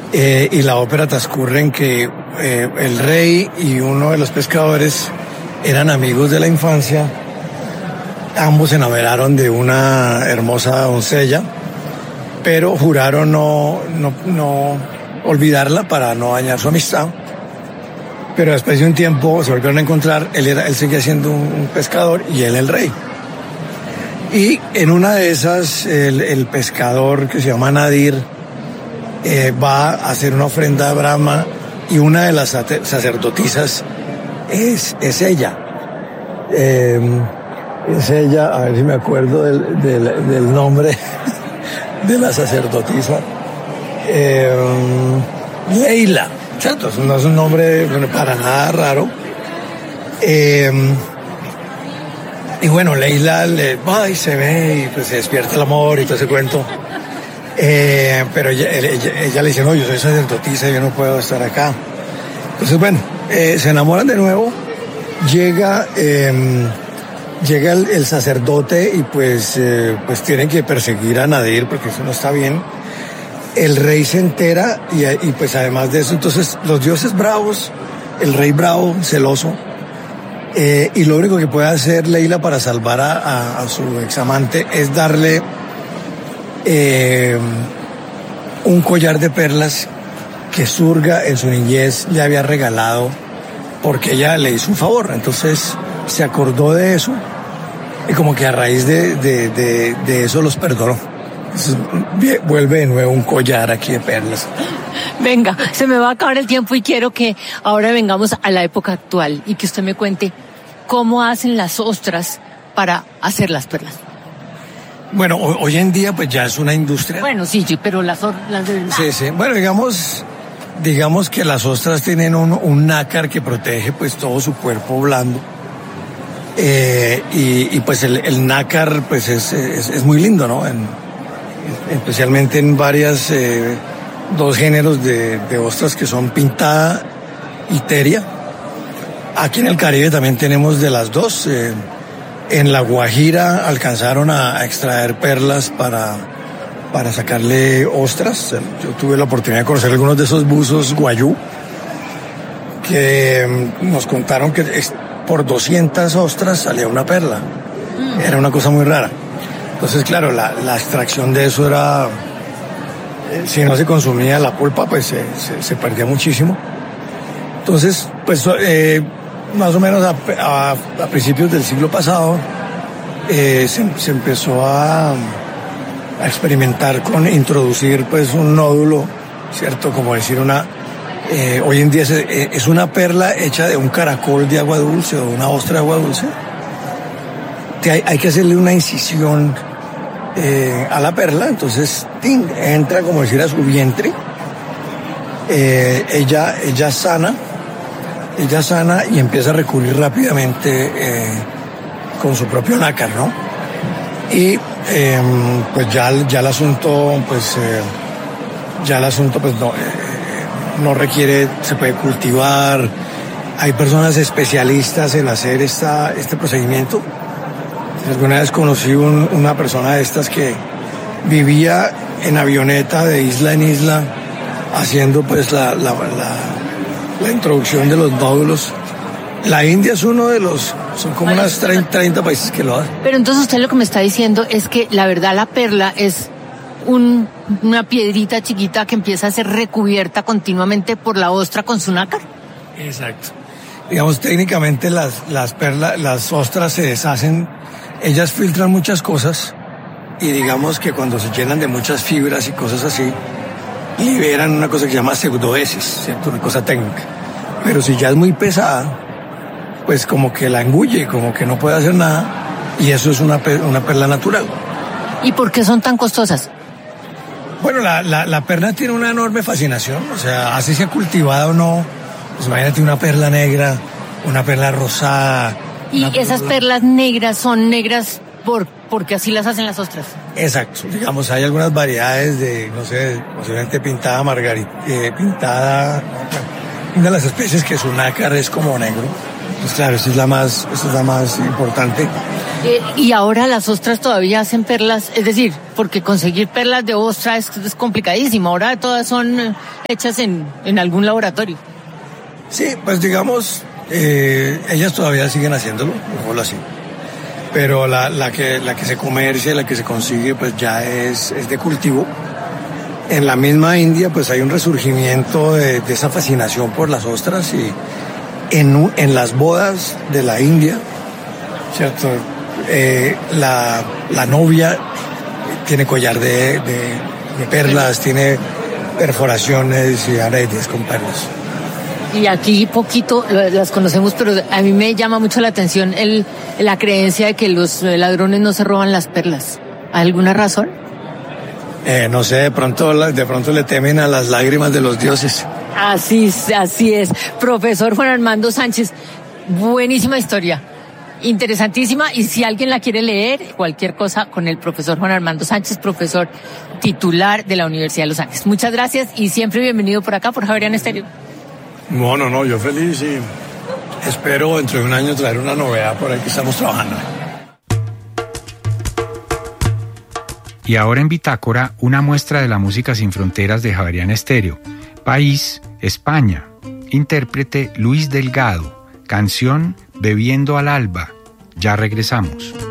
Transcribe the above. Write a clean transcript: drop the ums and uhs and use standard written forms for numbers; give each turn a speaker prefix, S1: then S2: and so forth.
S1: y la ópera transcurre en que el rey y uno de los pescadores eran amigos de la infancia. Ambos se enamoraron de una hermosa doncella, pero juraron no olvidarla para no dañar su amistad. Pero después de un tiempo se volvieron a encontrar, él seguía siendo un pescador y él el rey. Y en una de esas, el pescador que se llama Nadir va a hacer una ofrenda a Brahma, y una de las sacerdotisas es ella. Es ella, a ver si me acuerdo del nombre de la sacerdotisa. Leila, ¿cierto? No es un nombre para nada raro. Y bueno, Leila va y se ve y pues se despierta el amor y todo ese cuento. Pero ella le dice, no, yo soy sacerdotisa, yo no puedo estar acá. Entonces, bueno, se enamoran de nuevo. Llega el sacerdote y pues tienen que perseguir a Nadir porque eso no está bien. El rey se entera y pues además de eso, entonces los dioses bravos, el rey bravo, celoso, y lo único que puede hacer Leila para salvar a su examante es darle un collar de perlas que Surga en su niñez le había regalado porque ella le hizo un favor. Entonces se acordó de eso y como que a raíz de eso los perdonó. Entonces, vuelve de nuevo un collar aquí de perlas.
S2: Venga, se me va a acabar el tiempo y quiero que ahora vengamos a la época actual y que usted me cuente cómo hacen las ostras para hacer las perlas.
S1: Bueno, hoy en día pues ya es una industria.
S2: Bueno, sí, pero las de verdad.
S1: Sí. Bueno, digamos que las ostras tienen un nácar que protege pues todo su cuerpo blando. Y pues el nácar pues es muy lindo, ¿no? Especialmente en dos géneros de ostras que son pintada y teria. Aquí en el Caribe también tenemos de las dos. En La Guajira alcanzaron a extraer perlas para sacarle ostras. Yo tuve la oportunidad de conocer algunos de esos buzos guayú que nos contaron que por 200 ostras salía una perla. Era una cosa muy rara. Entonces, claro, la extracción de eso era, si no se consumía la pulpa, pues se perdía muchísimo. Entonces, pues más o menos a principios del siglo pasado se empezó a experimentar con introducir pues un nódulo, ¿cierto? Como decir hoy en día es una perla hecha de un caracol de agua dulce o de una ostra de agua dulce. Hay que hacerle una incisión a la perla, entonces entra, como decir, a su vientre. Ella sana y empieza a recurrir rápidamente con su propio nácar, ¿no? Y pues ya el asunto no requiere, se puede cultivar. Hay personas especialistas en hacer este procedimiento. Alguna vez conocí una persona de estas que vivía en avioneta de isla en isla haciendo pues la introducción de los nódulos. La India es uno de son como unas 30 países que lo hacen.
S2: Pero entonces usted lo que me está diciendo es que la verdad la perla es una piedrita chiquita que empieza a ser recubierta continuamente por la ostra con su nácar.
S1: Exacto. Digamos, técnicamente las ostras se deshacen, ellas filtran muchas cosas y digamos que cuando se llenan de muchas fibras y cosas así, liberan una cosa que se llama pseudoesis, ¿cierto? Una cosa técnica. Pero si ya es muy pesada, pues como que la engulle, como que no puede hacer nada, y eso es una perla natural.
S2: ¿Y por qué son tan costosas?
S1: Bueno, la perla tiene una enorme fascinación, o sea, así sea cultivada o no, pues imagínate una perla negra, una perla rosada.
S2: ¿Y esas perlas negras son negras porque así las hacen las ostras?
S1: Exacto, digamos, hay algunas variedades de, no sé, posiblemente pintada una de las especies que su nácar es como negro. Pues claro, esta es la más importante.
S2: Y ahora las ostras todavía hacen perlas, es decir, porque conseguir perlas de ostra es complicadísimo. Ahora todas son hechas en algún laboratorio.
S1: Sí, pues digamos, ellas todavía siguen haciéndolo, mejor así. Pero la que se comercia, la que se consigue, pues ya es de cultivo. En la misma India, pues hay un resurgimiento de esa fascinación por las ostras, y en las bodas de la India, ¿cierto? La novia tiene collar de perlas, tiene perforaciones y aretes con perlas.
S2: Y aquí poquito las conocemos, pero a mí me llama mucho la atención la creencia de que los ladrones no se roban las perlas. ¿Alguna razón?
S1: No sé, de pronto le temen a las lágrimas de los dioses.
S2: Así es. Profesor Juan Armando Sánchez, buenísima historia, interesantísima, y si alguien la quiere leer, cualquier cosa con el profesor Juan Armando Sánchez, profesor titular de la Universidad de Los Ángeles. Muchas gracias y siempre bienvenido por acá, por Javeriana Estéreo.
S1: No, yo feliz y espero dentro de un año traer una novedad por ahí que estamos trabajando.
S3: Y ahora en Bitácora, una muestra de la música sin fronteras de Javeriana Estéreo. País, España. Intérprete Luis Delgado. Canción Bebiendo al Alba. Ya regresamos.